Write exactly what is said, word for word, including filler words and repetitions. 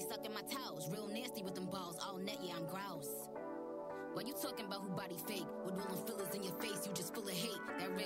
sucking my towels. Real nasty with them balls. All net, yeah, I'm grouse. Why you talking about who body fake? With all them fillers in your face, you just full of hate. That real